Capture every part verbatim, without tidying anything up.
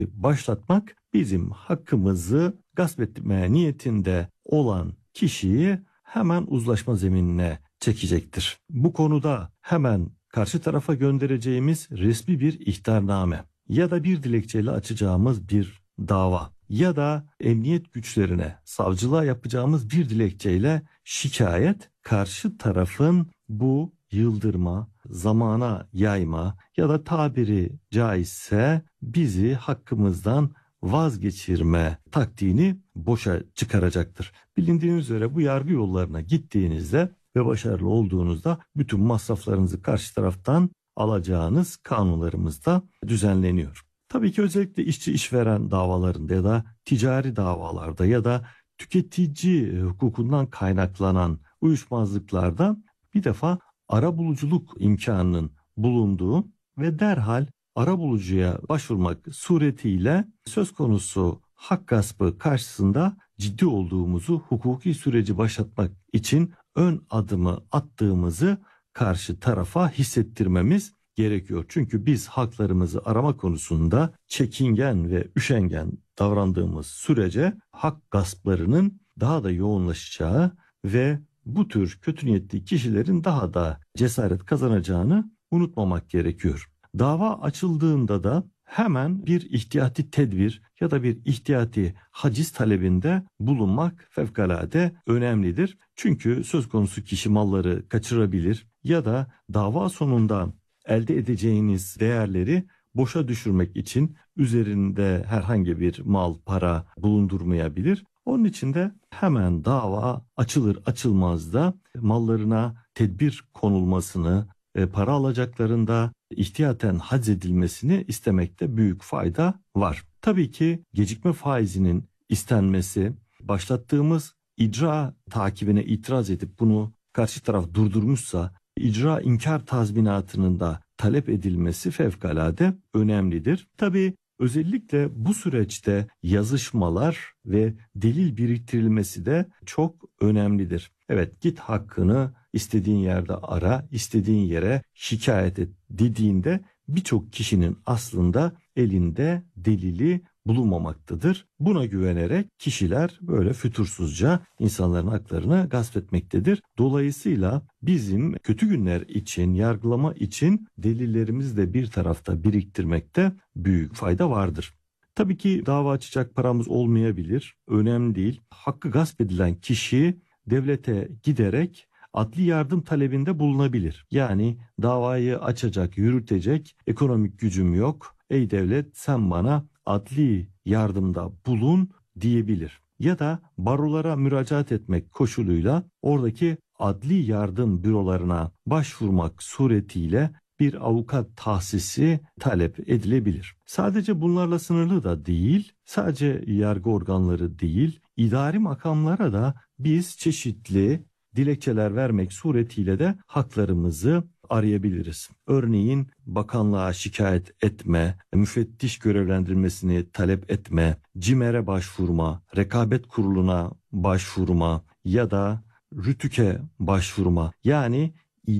başlatmak bizim hakkımızı gasp etme niyetinde olan kişiyi hemen uzlaşma zeminine çekecektir. Bu konuda hemen karşı tarafa göndereceğimiz resmi bir ihtarname ya da bir dilekçeyle açacağımız bir dava ya da emniyet güçlerine, savcılığa yapacağımız bir dilekçeyle şikayet, karşı tarafın bu yıldırma, zamana yayma ya da tabiri caizse bizi hakkımızdan vazgeçirme taktiğini boşa çıkaracaktır. Bilindiğiniz üzere bu yargı yollarına gittiğinizde ve başarılı olduğunuzda bütün masraflarınızı karşı taraftan alacağınız kanunlarımızda düzenleniyor. Tabii ki özellikle işçi işveren davalarında ya da ticari davalarda ya da tüketici hukukundan kaynaklanan uyuşmazlıklarda bir defa arabuluculuk imkanının bulunduğu ve derhal arabulucuya başvurmak suretiyle söz konusu hak gaspı karşısında ciddi olduğumuzu, hukuki süreci başlatmak için ön adımı attığımızı karşı tarafa hissettirmemiz gerekiyor. Çünkü biz haklarımızı arama konusunda çekingen ve üşengen davrandığımız sürece hak gasplarının daha da yoğunlaşacağı ve bu tür kötü niyetli kişilerin daha da cesaret kazanacağını unutmamak gerekiyor. Dava açıldığında da hemen bir ihtiyati tedbir ya da bir ihtiyati haciz talebinde bulunmak fevkalade önemlidir. Çünkü söz konusu kişi malları kaçırabilir ya da dava sonunda elde edeceğiniz değerleri boşa düşürmek için üzerinde herhangi bir mal, para bulundurmayabilir. Onun için de hemen dava açılır açılmaz da mallarına tedbir konulmasını, para alacaklarında ihtiyaten haczedilmesini istemekte büyük fayda var. Tabii ki gecikme faizinin istenmesi, başlattığımız icra takibine itiraz edip bunu karşı taraf durdurmuşsa icra inkar tazminatının da talep edilmesi fevkalade önemlidir. Tabii özellikle bu süreçte yazışmalar ve delil biriktirilmesi de çok önemlidir. Evet, git hakkını istediğin yerde ara, istediğin yere şikayet et dediğinde birçok kişinin aslında elinde delili bulunmamaktadır. Buna güvenerek kişiler böyle fütursuzca insanların haklarını gasp etmektedir. Dolayısıyla bizim kötü günler için, yargılama için delillerimizi de bir tarafta biriktirmekte büyük fayda vardır. Tabii ki dava açacak paramız olmayabilir. Önemli değil. Hakkı gasp edilen kişi devlete giderek adli yardım talebinde bulunabilir. Yani davayı açacak, yürütecek ekonomik gücüm yok. Ey devlet, sen bana adli yardımda bulun diyebilir. Ya da barolara müracaat etmek koşuluyla oradaki adli yardım bürolarına başvurmak suretiyle bir avukat tahsisi talep edilebilir. Sadece bunlarla sınırlı da değil, sadece yargı organları değil, idari makamlara da biz çeşitli dilekçeler vermek suretiyle de haklarımızı arayabiliriz. Örneğin bakanlığa şikayet etme, müfettiş görevlendirmesini talep etme, CİMER'e başvurma, rekabet kuruluna başvurma ya da RÜTÜK'e başvurma, yani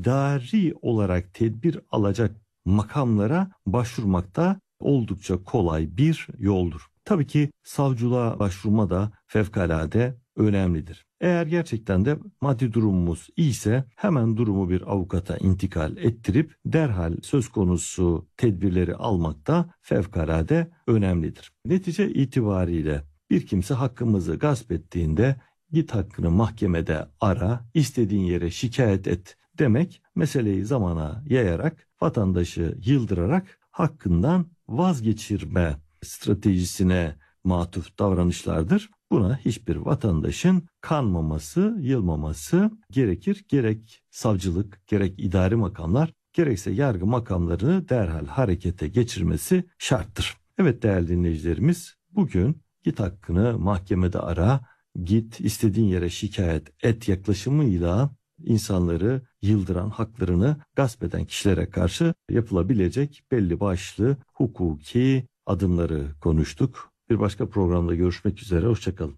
idari olarak tedbir alacak makamlara başvurmakta oldukça kolay bir yoldur. Tabii ki savcılığa başvurma da fevkalade önemlidir. Eğer gerçekten de maddi durumumuz iyiyse hemen durumu bir avukata intikal ettirip derhal söz konusu tedbirleri almak da fevkalade önemlidir. Netice itibariyle bir kimse hakkımızı gasp ettiğinde git hakkını mahkemede ara, istediğin yere şikayet et demek meseleyi zamana yayarak, vatandaşı yıldırarak hakkından vazgeçirme stratejisine matuf davranışlardır. Buna hiçbir vatandaşın kanmaması, yılmaması gerekir. Gerek savcılık, gerek idari makamlar, gerekse yargı makamlarını derhal harekete geçirmesi şarttır. Evet değerli dinleyicilerimiz, bugün git hakkını mahkemede ara, git istediğin yere şikayet et yaklaşımıyla insanları yıldıran, haklarını gasp eden kişilere karşı yapılabilecek belli başlı hukuki adımları konuştuk. Bir başka programda görüşmek üzere, hoşçakalın.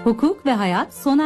Hukuk ve hayat sona